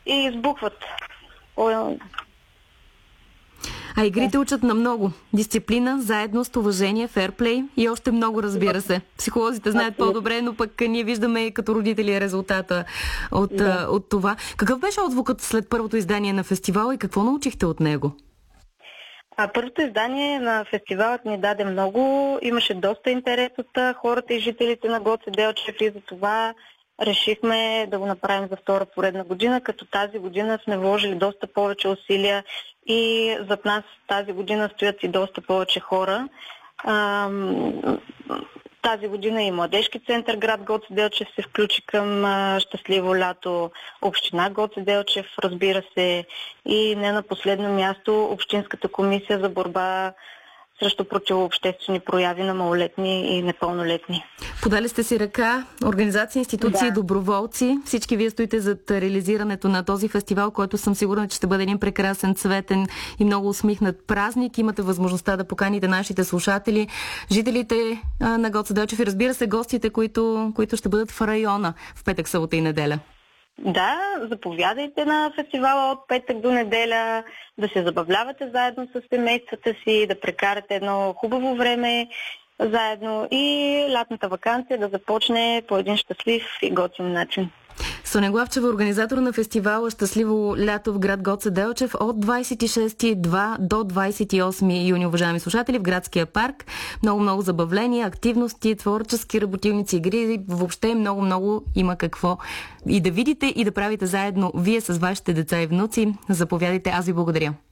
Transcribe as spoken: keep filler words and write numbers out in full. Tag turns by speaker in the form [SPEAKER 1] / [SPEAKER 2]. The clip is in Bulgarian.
[SPEAKER 1] и избухват. О,
[SPEAKER 2] А игрите учат на много. Дисциплина, заедност, уважение, ферплей и още много, разбира се. Психолозите знаят по-добре, но пък ние виждаме като родители резултата от, да. от това. Какъв беше отзвукът след първото издание на фестивала и какво научихте от него?
[SPEAKER 1] А първото издание на фестивалът ни даде много. Имаше доста интерес от хората и жителите на Гоце Делчев и за това решихме да го направим за втора поредна година, като тази година сме вложили доста повече усилия и зад нас тази година стоят и доста повече хора. Тази година и Младежки център град Гоце Делчев се включи към Щастливо лято, община Гоце Делчев, разбира се, и не на последно място Общинската комисия за борба срещу противообществени прояви на малолетни и непълнолетни.
[SPEAKER 2] Подали сте си ръка, организации, институции, да. доброволци. Всички вие стоите зад реализирането на този фестивал, който съм сигурна, че ще бъде един прекрасен, цветен и много усмихнат празник. Имате възможността да поканите нашите слушатели, жителите а, на Гоце Делчев и разбира се гостите, които, които ще бъдат в района в петък, събота и неделя.
[SPEAKER 1] Да, заповядайте на фестивала от петък до неделя, да се забавлявате заедно с семействата си, да прекарате едно хубаво време заедно и лятната ваканция да започне по един щастлив и готин начин.
[SPEAKER 2] Соня Главчева, организатор на фестивала Щастливо лято в град Гоце Делчев от двадесет и шести до двадесет и осми юни, уважаеми слушатели, в градския парк. Много-много забавления, активности, творчески работилници, игри, въобще много-много има какво и да видите, и да правите заедно вие с вашите деца и внуци. Заповядайте, аз ви благодаря.